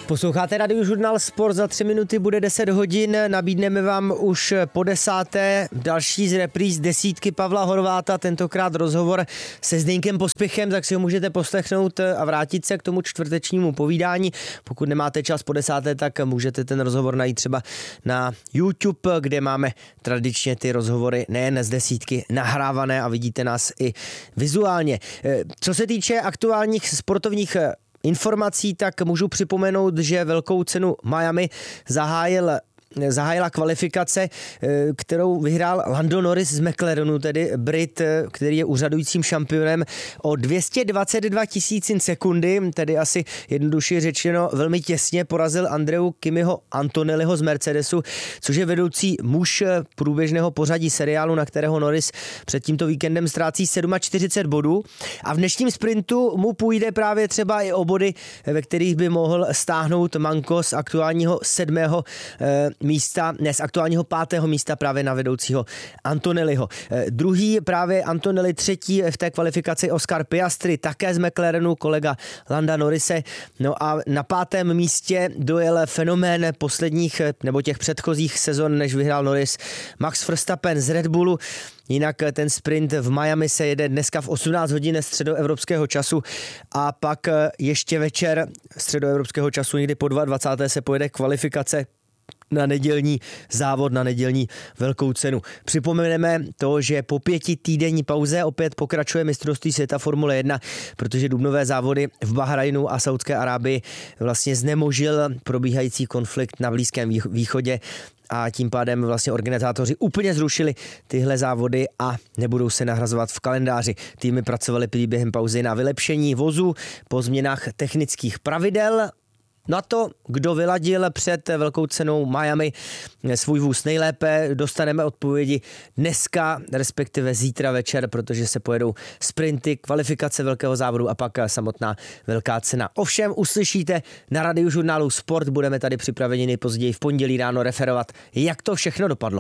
Posloucháte Radiožurnál Sport, za 3 minuty bude 10 hodin, nabídneme vám už po 10. další z repríz desítky Pavla Horváta, tentokrát rozhovor se Zdeňkem Pospěchem, tak si ho můžete poslechnout a vrátit se k tomu čtvrtečnímu povídání. Pokud nemáte čas po 10., tak můžete ten rozhovor najít třeba na YouTube, kde máme tradičně ty rozhovory nejen z desítky nahrávané a vidíte nás i vizuálně. Co se týče aktuálních sportovních informací, tak můžu připomenout, že velkou cenu Miami zahájila kvalifikace, kterou vyhrál Lando Norris z McLarenu, tedy Brit, který je úřadujícím šampionem o 222 tisícin sekundy, tedy asi jednoduše řečeno velmi těsně porazil Andreu Kimiho Antonelliho z Mercedesu, což je vedoucí muž průběžného pořadí seriálu, na kterého Norris před tímto víkendem ztrácí 47 bodů. A v dnešním sprintu mu půjde právě třeba i o body, ve kterých by mohl stáhnout manko z aktuálního 7. místa, ne z aktuálního 5. místa právě na vedoucího Antonelliho. Druhý právě Antonelli, třetí v té kvalifikaci Oscar Piastri, také z McLarenu, kolega Landa Norrise. No a na 5. místě dojel fenomén posledních nebo těch předchozích sezon, než vyhrál Norris, Max Verstappen z Red Bullu. Jinak ten sprint v Miami se jede dneska v 18 hodin středoevropského času a pak ještě večer středoevropského času někdy po 22. se pojede kvalifikace na nedělní závod, na nedělní velkou cenu. Připomeneme to, že po 5týdenní pauze opět pokračuje mistrovství světa Formule 1, protože dubnové závody v Bahrajnu a Saudské Arábii vlastně znemožil probíhající konflikt na Blízkém východě a tím pádem vlastně organizátoři úplně zrušili tyhle závody a nebudou se nahrazovat v kalendáři. Týmy pracovaly během pauzy na vylepšení vozu po změnách technických pravidel. Na to, kdo vyladil před velkou cenou Miami svůj vůz nejlépe, dostaneme odpovědi dneska, respektive zítra večer, protože se pojedou sprinty, kvalifikace velkého závodu a pak samotná velká cena. Ovšem uslyšíte na Radiožurnálu Sport, budeme tady připraveni nejpozději v pondělí ráno referovat, jak to všechno dopadlo.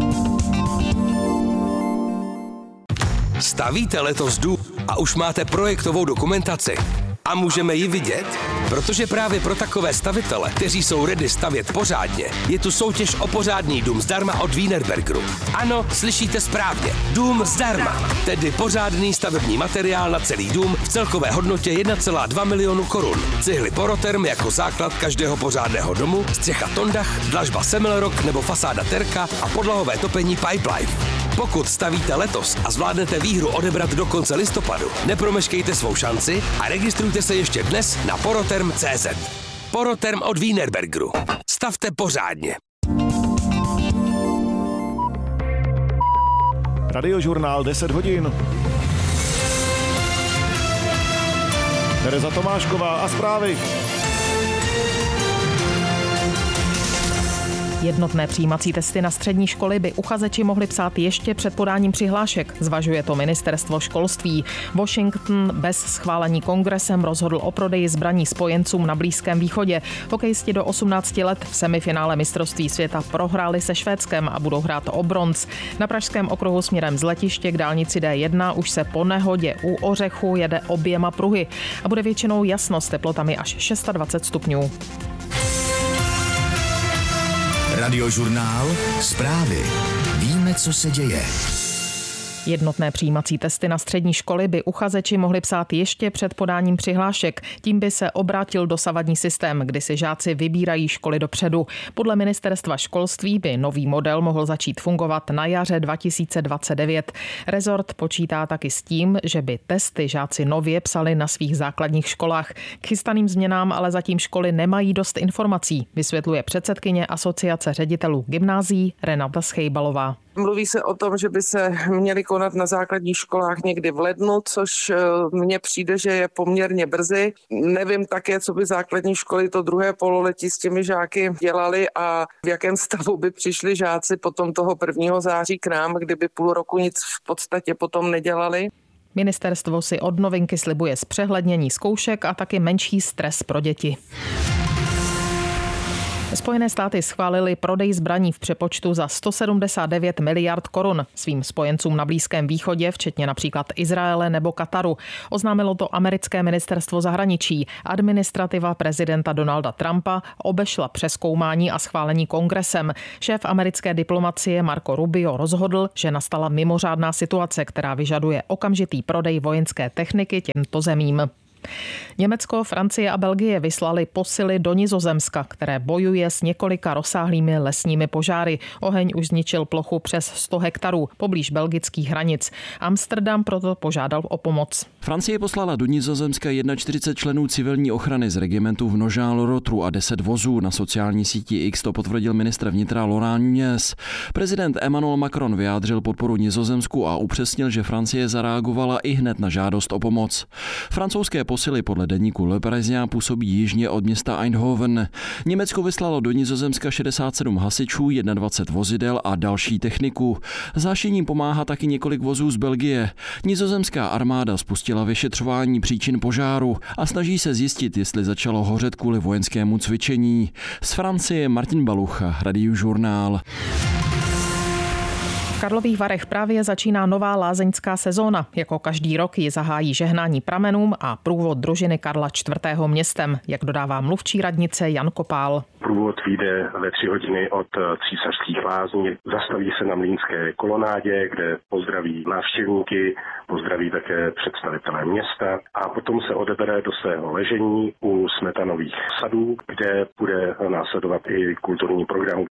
Stavíte letos dům a už máte projektovou dokumentaci? A můžeme ji vidět? Protože právě pro takové stavitele, kteří jsou ready stavět pořádně, je tu soutěž o pořádný dům zdarma od Wienerbergeru. Ano, slyšíte správně. Dům zdarma. Tedy pořádný stavební materiál na celý dům v celkové hodnotě 1,2 milionu korun. Cihly Poroterm jako základ každého pořádného domu, střecha Tondach, dlažba Semmelrock nebo fasáda Terka a podlahové topení Pipelife. Pokud stavíte letos a zvládnete výhru odebrat do konce listopadu, nepromeškejte svou šanci a registrujte se ještě dnes na poroterm.cz. Poroterm od Wienerbergeru. Stavte pořádně. Radiožurnál 10 hodin. Tereza Tomášková a zprávy. Jednotné přijímací testy na střední školy by uchazeči mohli psát ještě před podáním přihlášek. Zvažuje to ministerstvo školství. Washington bez schválení kongresem rozhodl o prodeji zbraní spojencům na Blízkém východě. Hokejisti do 18 let v semifinále mistrovství světa prohráli se Švédskem a budou hrát o bronz. Na pražském okruhu směrem z letiště k dálnici D1 už se po nehodě u Ořechu jede oběma pruhy a bude většinou jasno s teplotami až 26 stupňů. Radiožurnál Zprávy. Víme, co se děje. Jednotné přijímací testy na střední školy by uchazeči mohli psát ještě před podáním přihlášek. Tím by se obrátil dosavadní systém, kdy si žáci vybírají školy dopředu. Podle ministerstva školství by nový model mohl začít fungovat na jaře 2029. Rezort počítá taky s tím, že by testy žáci nově psali na svých základních školách. K chystaným změnám ale zatím školy nemají dost informací, vysvětluje předsedkyně Asociace ředitelů gymnázií Renata Schejbalová. Mluví se o tom, že by se měly konat na základních školách někdy v lednu, což mně přijde, že je poměrně brzy. Nevím také, co by základní školy to druhé pololetí s těmi žáky dělali a v jakém stavu by přišli žáci potom toho 1. září k nám, kdyby půl roku nic v podstatě potom nedělali. Ministerstvo si od novinky slibuje zpřehlednění zkoušek a taky menší stres pro děti. Spojené státy schválily prodej zbraní v přepočtu za 179 miliard korun svým spojencům na Blízkém východě, včetně například Izraele nebo Kataru. Oznámilo to americké ministerstvo zahraničí. Administrativa prezidenta Donalda Trumpa obešla přezkoumání a schválení kongresem. Šéf americké diplomacie Marco Rubio rozhodl, že nastala mimořádná situace, která vyžaduje okamžitý prodej vojenské techniky těmto zemím. Německo, Francie a Belgie vyslali posily do Nizozemska, které bojuje s několika rozsáhlými lesními požáry. Oheň už zničil plochu přes 100 hektarů poblíž belgických hranic. Amsterdam proto požádal o pomoc. Francie poslala do Nizozemska 41 členů civilní ochrany z regimentu v Nogent-le-Rotrou a 10 vozů. Na sociální síti X to potvrdil ministr vnitra Laurent Nunez. Prezident Emmanuel Macron vyjádřil podporu Nizozemsku a upřesnil, že Francie zareagovala i hned na žádost o pomoc. Francouzské posily podle deníku Le Parisien působí jižně od města Eindhoven. Německo vyslalo do Nizozemska 67 hasičů, 21 vozidel a další techniku. Zášením pomáhá taky několik vozů z Belgie. Nizozemská armáda spustila vyšetřování příčin požáru a snaží se zjistit, jestli začalo hořet kvůli vojenskému cvičení. Z Francie Martin Balucha, Radiožurnál. V Karlových Varech právě začíná nová lázeňská sezóna. Jako každý rok ji zahájí žehnání pramenům a průvod družiny Karla IV. Městem, jak dodává mluvčí radnice Jan Kopál. Průvod vyjde ve 3 hodiny od Císařských lázní. Zastaví se na Mlýnské kolonádě, kde pozdraví návštěvníky, pozdraví také představitelé města a potom se odebere do svého ležení u Smetanových sadů, kde bude následovat i kulturní program.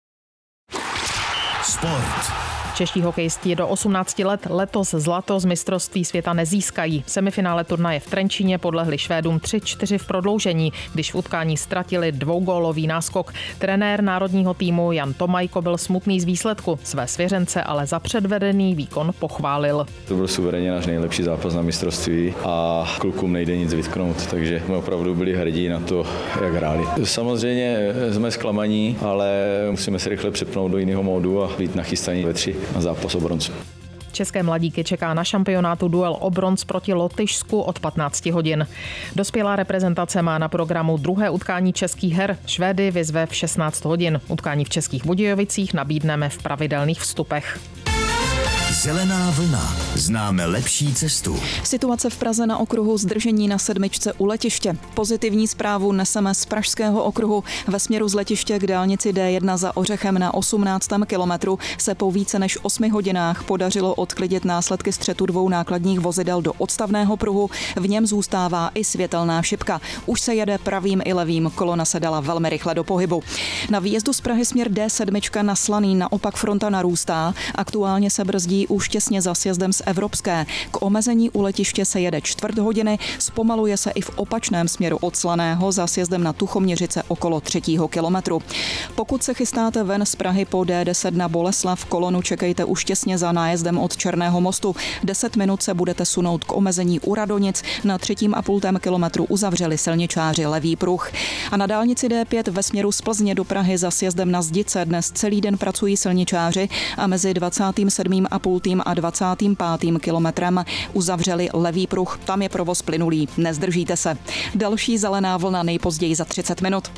Sport. Čeští hokejisti do 18 let letos zlato z mistrovství světa nezískají. V semifinále turnaje v Trenčíně podlehli Švédům 3-4 v prodloužení, když v utkání ztratili 2gólový náskok. Trenér národního týmu Jan Tomajko byl smutný z výsledku. Své svěřence ale za předvedený výkon pochválil. To byl suverénně náš nejlepší zápas na mistrovství a klukům nejde nic vytknout, takže jsme opravdu byli hrdí na to, jak hráli. Samozřejmě jsme zklamaní, ale musíme se rychle přepnout do jiného módu a být nachystaní ve 3 na zápas o bronz. České mladíky čeká na šampionátu duel o bronz proti Lotyšsku od 15 hodin. Dospělá reprezentace má na programu druhé utkání českých her. Švédy vyzve v 16 hodin. Utkání v Českých Budějovicích nabídneme v pravidelných vstupech. Zelená vlna. Známe lepší cestu. Situace v Praze na okruhu zdržení na 7 u letiště. Pozitivní zprávu neseme z pražského okruhu. Ve směru z letiště k dálnici D1 za Ořechem na 18. kilometru se po více než 8 hodinách podařilo odklidit následky střetu 2 nákladních vozidel do odstavného pruhu. V něm zůstává i světelná šipka. Už se jede pravým i levým, kolona se dala velmi rychle do pohybu. Na výjezdu z Prahy směr D7 na Slaný naopak fronta narůstá. Aktuálně se brzdí už těsně za sjezdem z Evropské. K omezení u letiště se jede 1/4 hodiny, zpomaluje se i v opačném směru od Slaného za sjezdem na Tuchoměřice okolo 3. kilometru. Pokud se chystáte ven z Prahy po D10 na Boleslav, kolonu čekejte už těsně za nájezdem od Černého mostu. 10 minut se budete sunout k omezení u Radonic, na 3,5 kilometru uzavřeli silničáři levý pruh. A na dálnici D5 ve směru z Plzně do Prahy za sjezdem na Zdice dnes celý den pracují silničáři a mezi 27,5 a 25. kilometrem uzavřeli levý pruh. Tam je provoz plynulý. Nezdržíte se. Další zelená vlna nejpozději za 30 minut.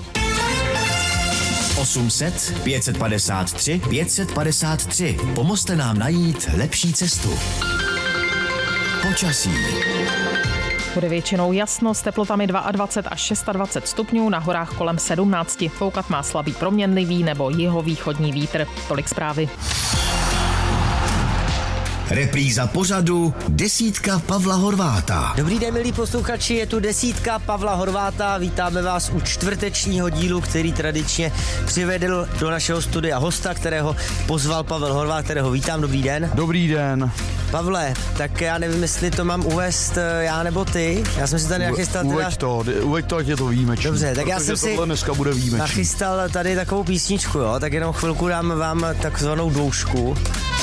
800 553 553. Pomozte nám najít lepší cestu. Počasí. Bude většinou jasno s teplotami 22 až 26 stupňů, na horách kolem 17. Foukat má slabý proměnlivý nebo jihovýchodní vítr. Tolik zprávy. Repríza pořadu Desítka Pavla Horváta. Dobrý den, milí posluchači, je tu Desítka Pavla Horváta. Vítáme vás u čtvrtečního dílu, který tradičně přivedl do našeho studia hosta, kterého pozval Pavel Horvát, kterého vítám. Dobrý den. Dobrý den. Pavle, tak já nevím, jestli to mám uvést já nebo ty. Já jsem si tady nachystal Uveď to, ať je to výjimečný. Dobře, tak já jsem si dneska bude výjimečný. nachystal tady takovou písničku, jo, tak jenom chvilku dám vám takzvanou doušku.